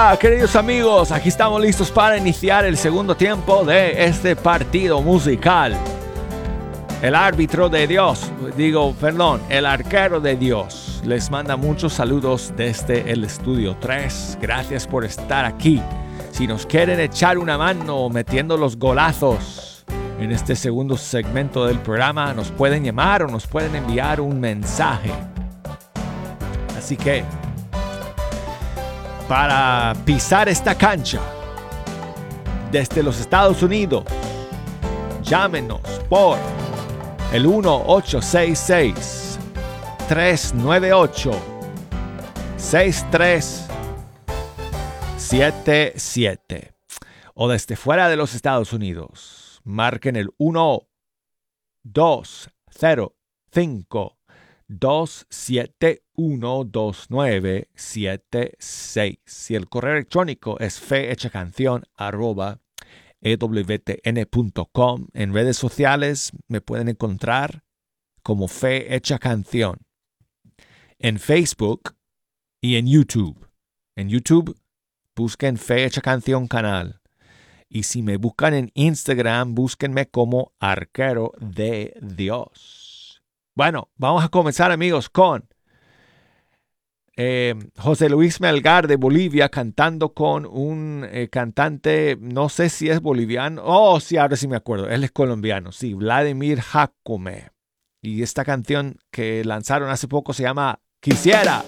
Hola, queridos amigos, aquí estamos listos para iniciar el segundo tiempo de este partido musical. El árbitro de Dios, el arquero de Dios, les manda muchos saludos desde el estudio 3. Gracias por estar aquí. Si nos quieren echar una mano metiendo los golazos en este segundo segmento del programa, nos pueden llamar o nos pueden enviar un mensaje. Así que, para pisar esta cancha desde los Estados Unidos, llámenos por el 1-866-398-6377. O desde fuera de los Estados Unidos, marquen el 1-205-271-2976. Y el correo electrónico es fehechacanción@ewtn.com. En redes sociales me pueden encontrar como Fe Hecha Canción. En Facebook y en YouTube. En YouTube busquen Fe Hecha Canción canal. Y si me buscan en Instagram, búsquenme como Arquero de Dios. Bueno, vamos a comenzar, amigos, con José Luis Melgar de Bolivia cantando con un cantante, no sé si es boliviano. Oh, sí, ahora sí me acuerdo. Él es colombiano, sí, Vladimir Jacome. Y esta canción que lanzaron hace poco se llama Quisiera.